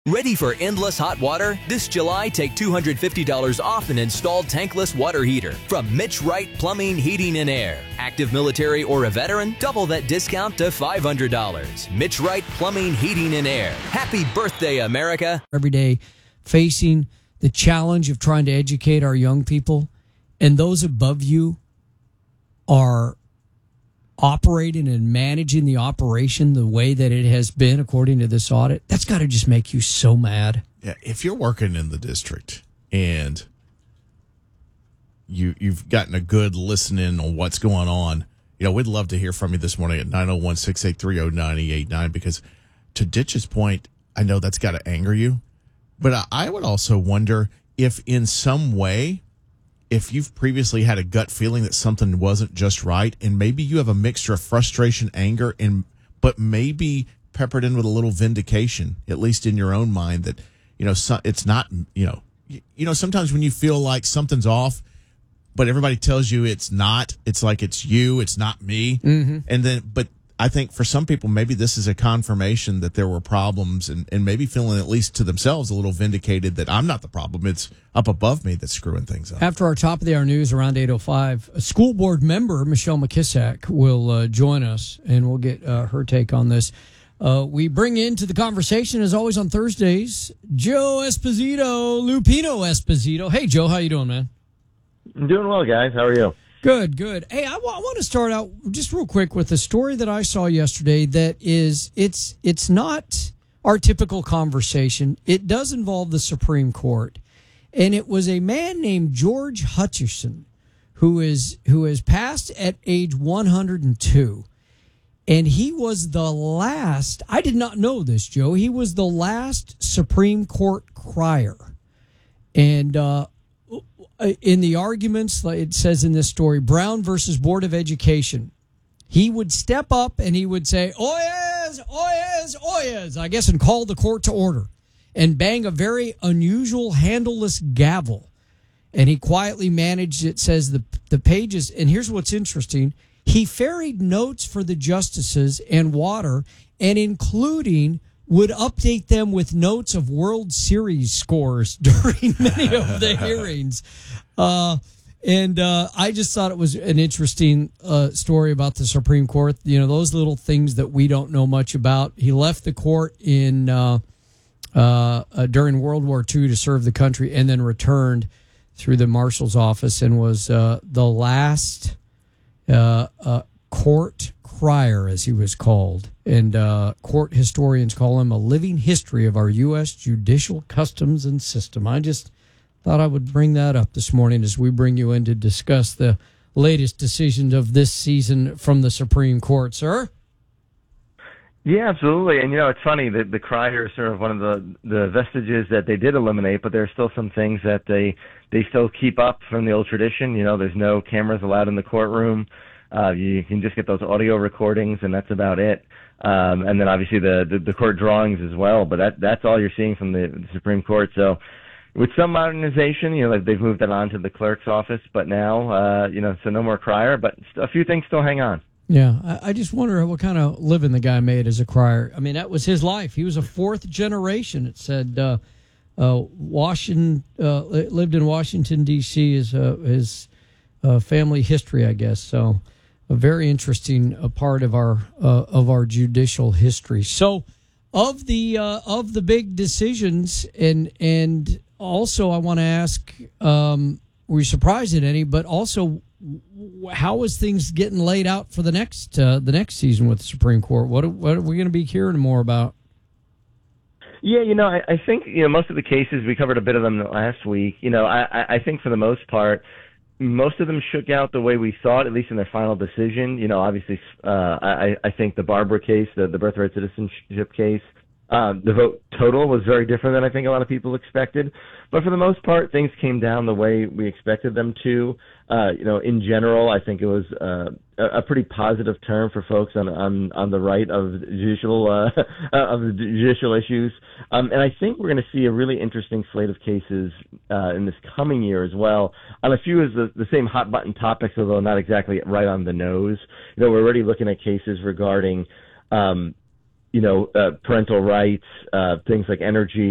Ready for endless hot water? This July, take $250 off an installed tankless water heater from Mitch Wright Plumbing, Heating, and Air. Active military or a veteran? Double that discount to $500. Mitch Wright Plumbing, Heating, and Air. Happy birthday, America. Every day facing the challenge of trying to educate our young people, and those above you are operating and managing the operation the way that it has been according to this audit, that's got to just make you so mad. Yeah, if you're working in the district and you've gotten a good listening on what's going on, we'd love to hear from you this morning at 901-683-0989, because to Ditch's point, I know that's got to anger you, but I would also wonder if in some way, if you've previously had a gut feeling that something wasn't just right, and maybe you have a mixture of frustration, anger, but maybe peppered in with a little vindication, at least in your own mind, that, it's not, sometimes when you feel like something's off, but everybody tells you it's not, it's like it's you, it's not me. Mm-hmm. And then, but I think for some people, maybe this is a confirmation that there were problems, and maybe feeling at least to themselves a little vindicated that I'm not the problem. It's up above me that's screwing things up. After our top of the hour news around 8:05, a school board member, Michelle McKissack, will join us, and we'll get her take on this. We bring into the conversation, as always on Thursdays, Joe Esposito, Lupino Esposito. Hey, Joe, how you doing, man? I'm doing well, guys. How are you? Good, good. Hey, I want to start out just real quick with a story that I saw yesterday that it's not our typical conversation. It does involve the Supreme Court. And it was a man named George Hutcherson who is passed at age 102. And he was the last, I did not know this, Joe, he was the last Supreme Court crier. And in the arguments, like it says in this story, Brown versus Board of Education, he would step up and he would say, oyez, oyez, oyez, I guess, and call the court to order and bang a very unusual handleless gavel. And he quietly managed, it says, the pages. And here's what's interesting. He ferried notes for the justices and water, and including would update them with notes of World Series scores during many of the hearings. And I just thought it was an interesting story about the Supreme Court. Those little things that we don't know much about. He left the court in during World War II to serve the country, and then returned through the marshal's office and was the last court crier, as he was called. And court historians call him a living history of our U.S. judicial customs and system. I just thought I would bring that up this morning as we bring you in to discuss the latest decisions of this season from the Supreme Court, sir. Yeah, absolutely. And, it's funny that the crier is sort of one of the vestiges that they did eliminate, but there are still some things that they still keep up from the old tradition. There's no cameras allowed in the courtroom. You can just get those audio recordings, and that's about it. And then obviously the court drawings as well, but that's all you're seeing from the Supreme Court. So with some modernization, like they've moved that on to the clerk's office, but now, so no more crier, but a few things still hang on. Yeah, I just wonder what kind of living the guy made as a crier. I mean, that was his life. He was a fourth generation. It said Washington lived in Washington, D.C. is his family history, I guess. So a very interesting part of our judicial history. So of the big decisions, and also I want to ask, were you surprised at any? But also, how is things getting laid out for the next season with the Supreme Court? What are we going to be hearing more about? Yeah, I think most of the cases, we covered a bit of them last week. I think for the most part, most of them shook out the way we thought, at least in their final decision. Obviously, I think the Barbara case, the birthright citizenship case, the vote total was very different than I think a lot of people expected. But for the most part, things came down the way we expected them to. In general, I think it was a pretty positive term for folks on the right of the judicial issues. And I think we're going to see a really interesting slate of cases in this coming year as well, on a few of the same hot button topics, although not exactly right on the nose. We're already looking at cases regarding parental rights, things like energy,